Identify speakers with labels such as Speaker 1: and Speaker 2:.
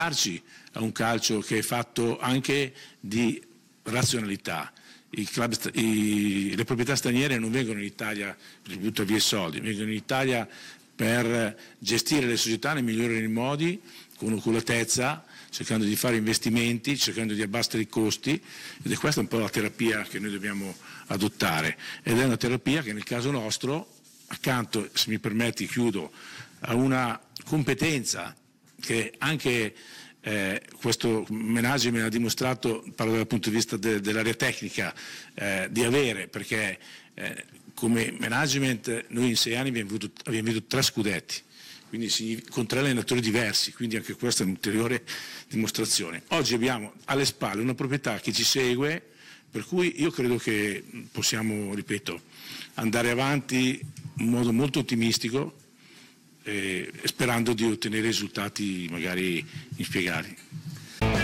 Speaker 1: a un calcio che è fatto anche di razionalità. Le proprietà straniere non vengono in Italia per buttare via i soldi, vengono in Italia per gestire le società nei migliori modi, con oculatezza, cercando di fare investimenti, cercando di abbassare i costi, ed è questa un po' la terapia che noi dobbiamo adottare, ed è una terapia che nel caso nostro, accanto, se mi permetti chiudo, a una competenza che anche questo management ha dimostrato, parlo dal punto di vista dell'area tecnica, di avere, perché come management noi in 6 anni abbiamo vinto 3 scudetti, quindi con 3 allenatori diversi, quindi anche questa è un'ulteriore dimostrazione. Oggi abbiamo alle spalle una proprietà che ci segue, per cui io credo che possiamo, ripeto, andare avanti in modo molto ottimistico, sperando di ottenere risultati magari inspiegati.